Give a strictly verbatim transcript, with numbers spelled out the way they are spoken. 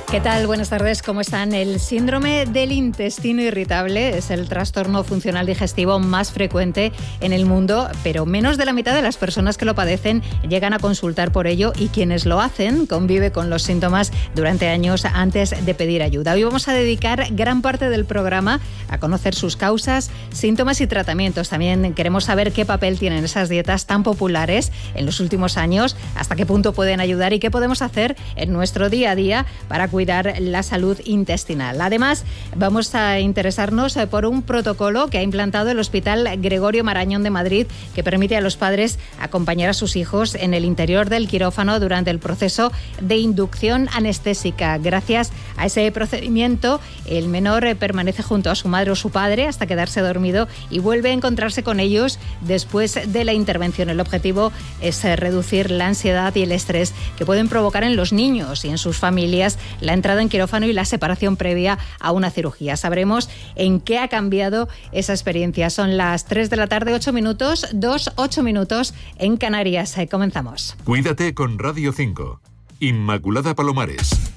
¿Qué tal? Buenas tardes, ¿cómo están? El síndrome del intestino irritable es el trastorno funcional digestivo más frecuente en el mundo, pero menos de la mitad de las personas que lo padecen llegan a consultar por ello y quienes lo hacen convive con los síntomas durante años antes de pedir ayuda. Hoy vamos a dedicar gran parte del programa a conocer sus causas, síntomas y tratamientos. También queremos saber qué papel tienen esas dietas tan populares en los últimos años, hasta qué punto pueden ayudar y qué podemos hacer en nuestro día a día para cuidar la salud intestinal. Además, vamos a interesarnos por un protocolo que ha implantado el Hospital Gregorio Marañón de Madrid, que permite a los padres acompañar a sus hijos en el interior del quirófano durante el proceso de inducción anestésica. Gracias a ese procedimiento, el menor permanece junto a su madre o su padre hasta quedarse dormido y vuelve a encontrarse con ellos después de la intervención. El objetivo es reducir la ansiedad y el estrés que pueden provocar en los niños y en sus familias la entrada en quirófano y la separación previa a una cirugía. Sabremos en qué ha cambiado esa experiencia. Son las tres de la tarde, ocho minutos, dos, ocho minutos en Canarias. Comenzamos. Cuídate con Radio cinco. Inmaculada Palomares.